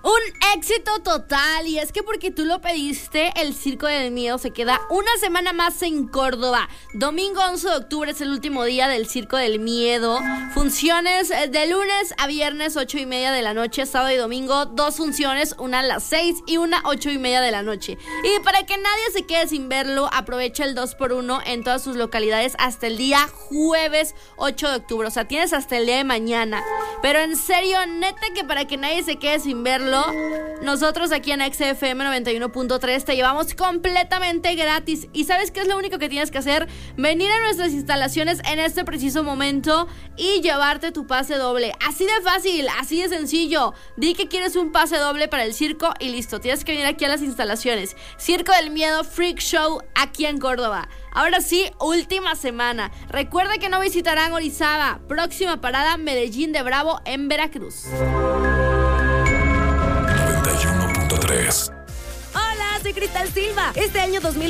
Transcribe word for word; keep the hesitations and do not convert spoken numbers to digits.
Un éxito total, y es que porque tú lo pediste, el Circo del Miedo se queda una semana más en Córdoba. Domingo once de octubre es el último día del Circo del Miedo. Funciones de lunes a viernes, ocho y media de la noche. Sábado y domingo, dos funciones, una a las seis y una ocho y media de la noche. Y para que nadie se quede sin verlo, aprovecha el dos por uno en todas sus localidades hasta el día jueves ocho de octubre. O sea, tienes hasta el día de mañana. Pero en serio, neta que para que nadie se quede sin verlo, nosotros aquí en X F M noventa y uno punto tres te llevamos completamente gratis. ¿Y sabes qué es lo único que tienes que hacer? Venir a nuestras instalaciones en este preciso momento y llevarte tu pase doble. Así de fácil, así de sencillo. Di que quieres un pase doble para el circo y listo. Tienes que venir aquí a las instalaciones. Circo del Miedo Freak Show aquí en Córdoba. Ahora sí, última semana. Recuerda que no visitarán Orizaba. Próxima parada, Medellín de Bravo en Veracruz. noventa y uno punto tres. Hola, soy Cristal Silva. Este año dos mil